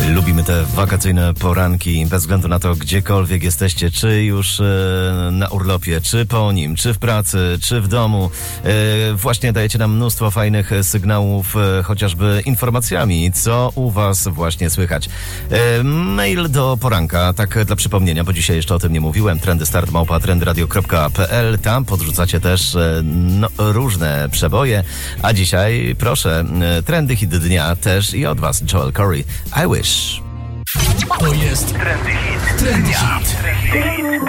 Lubimy te wakacyjne poranki, bez względu na to, gdziekolwiek jesteście, czy już na urlopie, czy po nim, czy w pracy, czy w domu. Właśnie dajecie nam mnóstwo fajnych sygnałów, chociażby informacjami, co u was właśnie słychać. Mail do poranka, tak dla przypomnienia, bo dzisiaj jeszcze o tym nie mówiłem, trendystart@trendradio.pl. Tam podrzucacie też różne przeboje, a dzisiaj proszę, trendy hit dnia też i od was, Joel Corey, I Wish. To jest Trendy Hit.